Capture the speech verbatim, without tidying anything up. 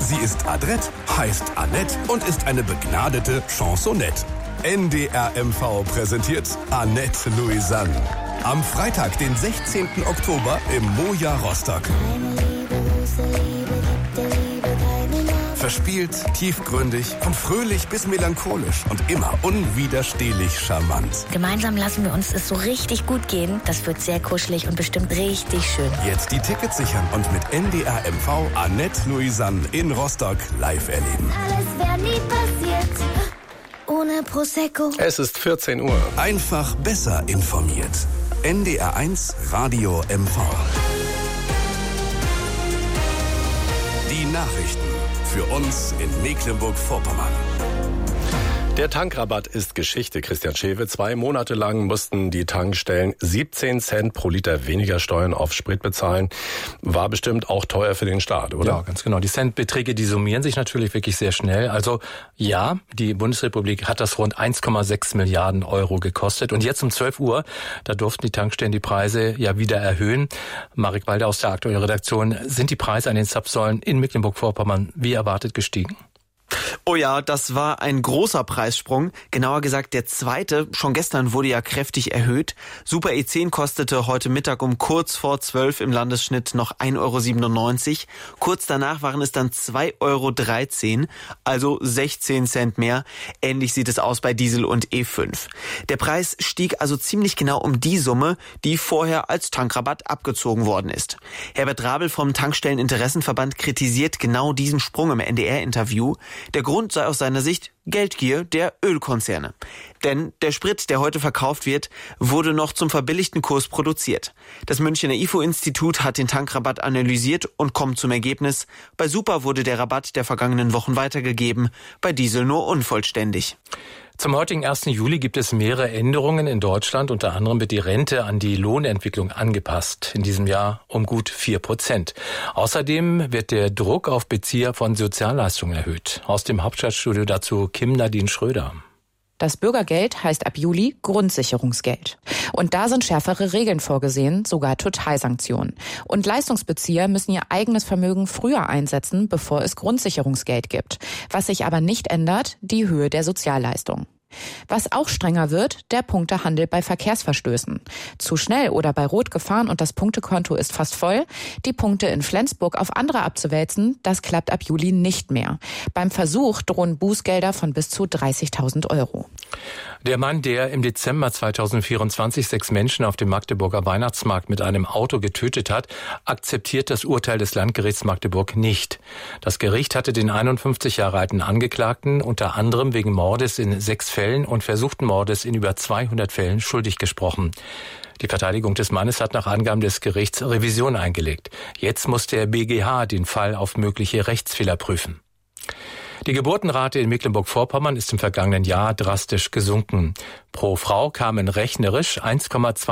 Sie ist adrett, heißt Annette und ist eine begnadete Chansonette. N D R M V präsentiert Annette Louisanne. Am Freitag, den sechzehnten Oktober im Moja Rostock. Verspielt, tiefgründig, von fröhlich bis melancholisch und immer unwiderstehlich charmant. Gemeinsam lassen wir uns es so richtig gut gehen. Das wird sehr kuschelig und bestimmt richtig schön. Jetzt die Tickets sichern und mit N D R M V Annette Louisanne in Rostock live erleben. Alles wäre nie passiert ohne Prosecco. Es ist vierzehn Uhr. Einfach besser informiert. N D R eins Radio M V. Die Nachrichten für uns in Mecklenburg-Vorpommern. Der Tankrabatt ist Geschichte, Christian Schewe. Zwei Monate lang mussten die Tankstellen siebzehn Cent pro Liter weniger Steuern auf Sprit bezahlen. War bestimmt auch teuer für den Staat, oder? Ja, ganz genau. Die Centbeträge, die summieren sich natürlich wirklich sehr schnell. Also ja, die Bundesrepublik hat das rund eins Komma sechs Milliarden Euro gekostet. Und jetzt um zwölf Uhr, da durften die Tankstellen die Preise ja wieder erhöhen. Marek Walder aus der aktuellen Redaktion, sind die Preise an den Zapfsäulen in Mecklenburg-Vorpommern wie erwartet gestiegen? Oh ja, das war ein großer Preissprung. Genauer gesagt der zweite. Schon gestern wurde ja kräftig erhöht. Super E zehn kostete heute Mittag um kurz vor zwölf im Landesschnitt noch ein Euro siebenundneunzig. Kurz danach waren es dann zwei Euro dreizehn, also sechzehn Cent mehr. Ähnlich sieht es aus bei Diesel und E fünf. Der Preis stieg also ziemlich genau um die Summe, die vorher als Tankrabatt abgezogen worden ist. Herbert Rabel vom Tankstelleninteressenverband kritisiert genau diesen Sprung im N D R-Interview. Der Grund sei aus seiner Sicht Geldgier der Ölkonzerne. Denn der Sprit, der heute verkauft wird, wurde noch zum verbilligten Kurs produziert. Das Münchner I F O-Institut hat den Tankrabatt analysiert und kommt zum Ergebnis, bei Super wurde der Rabatt der vergangenen Wochen weitergegeben, bei Diesel nur unvollständig. Zum heutigen ersten Juli gibt es mehrere Änderungen in Deutschland. Unter anderem wird die Rente an die Lohnentwicklung angepasst. In diesem Jahr um gut vier Prozent. Außerdem wird der Druck auf Bezieher von Sozialleistungen erhöht. Aus dem Hauptstadtstudio dazu Kim Nadine Schröder. Das Bürgergeld heißt ab Juli Grundsicherungsgeld. Und da sind schärfere Regeln vorgesehen, sogar Totalsanktionen. Und Leistungsbezieher müssen ihr eigenes Vermögen früher einsetzen, bevor es Grundsicherungsgeld gibt. Was sich aber nicht ändert, die Höhe der Sozialleistung. Was auch strenger wird, der Punktehandel bei Verkehrsverstößen. Zu schnell oder bei Rot gefahren und das Punktekonto ist fast voll. Die Punkte in Flensburg auf andere abzuwälzen, das klappt ab Juli nicht mehr. Beim Versuch drohen Bußgelder von bis zu dreißigtausend Euro. Der Mann, der im Dezember zweitausendvierundzwanzig sechs Menschen auf dem Magdeburger Weihnachtsmarkt mit einem Auto getötet hat, akzeptiert das Urteil des Landgerichts Magdeburg nicht. Das Gericht hatte den einundfünfzig Jahre alten Angeklagten unter anderem wegen Mordes in sechs Fällen und versuchten Mordes in über zweihundert Fällen schuldig gesprochen. Die Verteidigung des Mannes hat nach Angaben des Gerichts Revision eingelegt. Jetzt muss der B G H den Fall auf mögliche Rechtsfehler prüfen. Die Geburtenrate in Mecklenburg-Vorpommern ist im vergangenen Jahr drastisch gesunken. Pro Frau kamen rechnerisch eins Komma zwei